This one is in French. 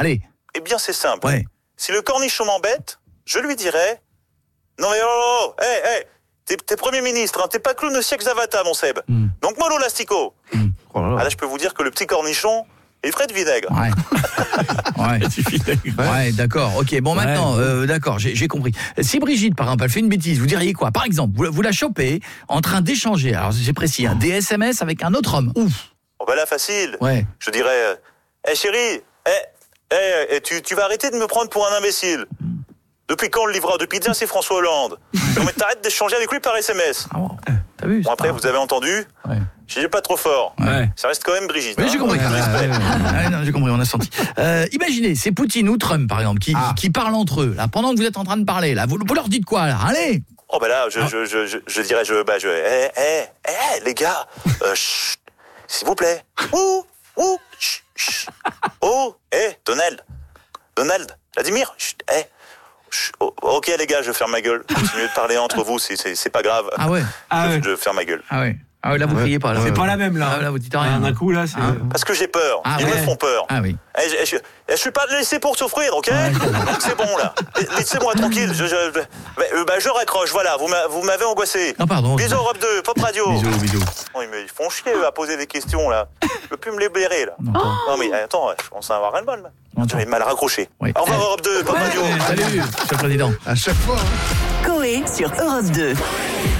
Allez. Eh bien, c'est simple. Ouais. Si le cornichon m'embête, je lui dirais... Non mais oh, t'es Premier ministre, hein, t'es pas clown de siècle Zavata, mon Seb. Donc mollo l'astico. Oh là là. Ah là, je peux vous dire que le petit cornichon est frais de vinaigre. Ouais, d'accord. Ok, bon, maintenant, d'accord, j'ai compris. Si Brigitte, par exemple, elle fait une bêtise, vous diriez quoi? Par exemple, vous la chopez en train d'échanger, alors c'est précis, des SMS avec un autre homme. Ouf. Oh bah là, facile. Ouais. Je dirais, chérie, tu vas arrêter de me prendre pour un imbécile. Depuis quand le livreur de pizza, c'est François Hollande? Non mais t'arrêtes d'échanger avec lui par SMS. Ah bon, t'as vu? Bon, après, vous avez entendu? Ouais. J'ai pas trop fort. Ouais. Ça reste quand même Brigitte. Oui, j'ai compris. Non, j'ai compris, on a senti. Imaginez, c'est Poutine ou Trump, par exemple, qui parlent entre eux, là, pendant que vous êtes en train de parler, là. Vous leur dites quoi, là? Allez! Oh, bah là, je dirais, les gars, chut, s'il vous plaît. Chut. Oh, Donald, Vladimir, chut, ok les gars, je ferme ma gueule. Continuez de parler entre vous, c'est pas grave. Ah ouais. Je ferme ma gueule. Ah ouais. Ah ouais, là vous criez pas là. C'est pas la même là. Ah, là vous dites rien. D'un coup là, c'est Parce que j'ai peur. Ils me font peur. Ah oui. Je suis pas laissé pour souffrir, ok? Donc c'est bon là. Laissez-moi tranquille. Je raccroche. Voilà. Vous m'avez angoissé. Non pardon. Bisous Europe 2, Pop Radio. Bisous. Oh, ils font chier eux, à poser des questions là. Je peux plus me libérer là. Non mais attends, je commence à avoir ras-le-bol. J'avais mal raccroché. Oui. Au revoir Europe 2, Pop Radio. Salut, monsieur le président. À chaque fois. Coé sur Europe 2.